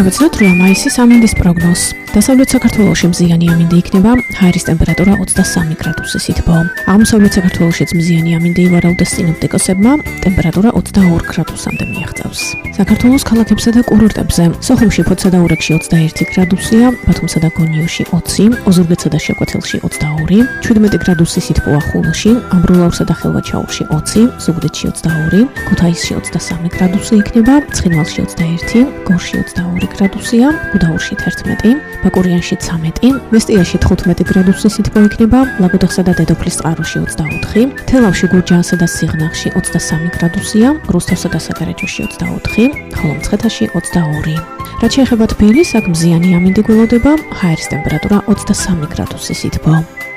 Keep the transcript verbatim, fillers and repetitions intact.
Გავაცნოთ რვა მაისის ამინდის პროგნოზს. დასავლეთ საქართველოში მზიანი ამინდი იქნება, ჰაერის ტემპერატურა ოცდასამი გრადუსი სითბო. აღმოსავლეთ საქართველოშიც მზიანი ამინდი ივარაუდეს სინოპტიკოსებმა, ტემპერატურა ოცდაორ გრადუსამდე მიაღწევს. საქართველოს ქალაქებსა და კურორტებზე სოხუმში, ფოთსა და ურეკში ოცდაერთი გრადუსია, ბათუმსა და გონიოში ოცი, ოზურგეთსა და შეკვეთილში ოცდაორი, ჩვიდმეტი გრადუსი სითბოა ხულოში, ამბროლაურსა და ხელვაჩაურში ოცი, ზუგდიდში ოცდაორი, ქუთაისში ოცდასამი გრადუსი იქნება, ცხინვალში ოცდაერთი, გორში ოცდაორი გრადუსია, გუდაურში თერთმეტი, ბაკურიანში ცამეტი, მესტიაში თხუთმეტი გრადუსი სითბო იქნება, ლაგოდეხსა და დედოფლის წყაროში ოცდაოთხი, თელავში, გურჯაანსა და სიღნაღში ოცდასამი გრადუსია, რუსთავსა და საგარეჯოში ოცდაოთხი, ხოლო მცხეთაში ოცდაორი. რაც შეეხება თბილისს, აქ მზიანი ამინდი გველოდება, ჰაერის ტემპერატურა ოცდასამი გრადუსი სითბო.